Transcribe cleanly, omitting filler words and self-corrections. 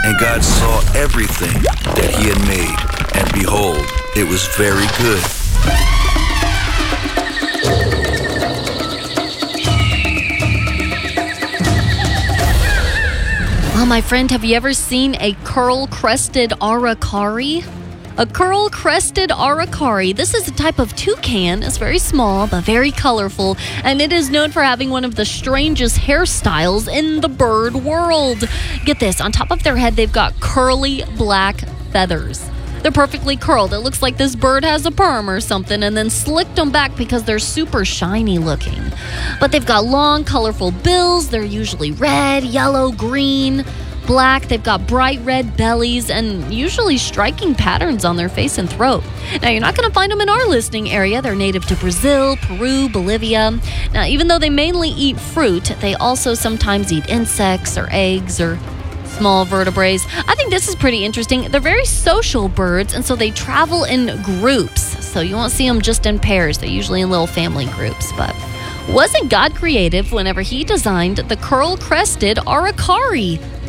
And God saw everything that he had made, and behold, it was very good. Well, my friend, have you ever seen a curl-crested aracari? A curl-crested aracari. This is a type of toucan. It's very small, but very colorful, and it is known for having one of the strangest hairstyles in the bird world. Get this, on top of their head, they've got curly black feathers. They're perfectly curled. It looks like this bird has a perm or something and then slicked them back because they're super shiny looking. But they've got long, colorful bills. They're usually red, yellow, green, black. They've got bright red bellies and usually striking patterns on their face and throat. Now, you're not going to find them in our listening area. They're native to Brazil, Peru, Bolivia. Now, even though they mainly eat fruit, they also sometimes eat insects or eggs or small vertebrates. I think this is pretty interesting. They're very social birds, and so they travel in groups. So you won't see them just in pairs. They're usually in little family groups. But wasn't God creative whenever he designed the curl-crested aracari?